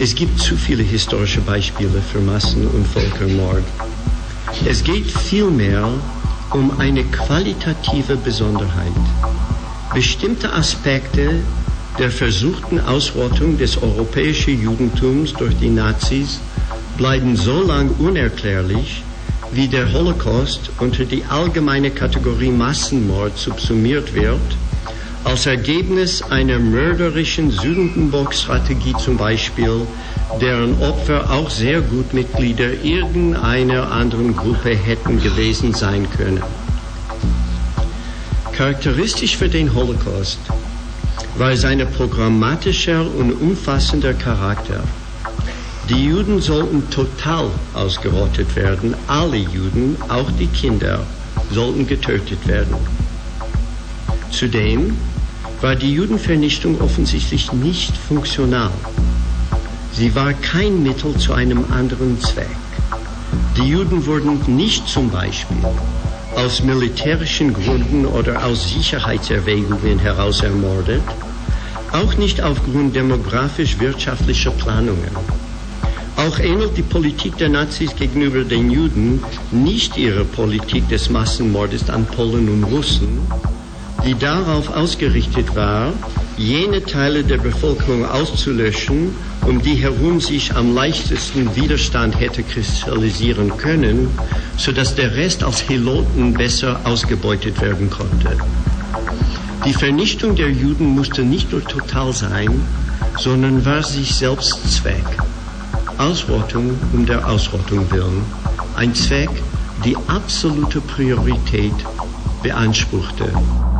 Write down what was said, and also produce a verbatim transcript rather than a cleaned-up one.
Es gibt zu viele historische Beispiele für Massen- und Völkermord. Es geht vielmehr um eine qualitative Besonderheit. Bestimmte Aspekte der versuchten Ausrottung des europäischen Judentums durch die Nazis bleiben so lang unerklärlich, wie der Holocaust unter die allgemeine Kategorie Massenmord subsumiert wird, als Ergebnis einer mörderischen Sündenbock-Strategie zum Beispiel, deren Opfer auch sehr gut Mitglieder irgendeiner anderen Gruppe hätten gewesen sein können. Charakteristisch für den Holocaust war sein programmatischer und umfassender Charakter. Die Juden sollten total ausgerottet werden, alle Juden, auch die Kinder, sollten getötet werden. Zudem war die Judenvernichtung offensichtlich nicht funktional. Sie war kein Mittel zu einem anderen Zweck. Die Juden wurden nicht zum Beispiel aus militärischen Gründen oder aus Sicherheitserwägungen heraus ermordet, auch nicht aufgrund demografisch-wirtschaftlicher Planungen. Auch ähnelt die Politik der Nazis gegenüber den Juden nicht ihrer Politik des Massenmordes an Polen und Russen, die darauf ausgerichtet war, jene Teile der Bevölkerung auszulöschen, um die herum sich am leichtesten Widerstand hätte kristallisieren können, sodass der Rest als Heloten besser ausgebeutet werden konnte. Die Vernichtung der Juden musste nicht nur total sein, sondern war sich selbst Zweck. Ausrottung um der Ausrottung willen, ein Zweck, die absolute Priorität beanspruchte.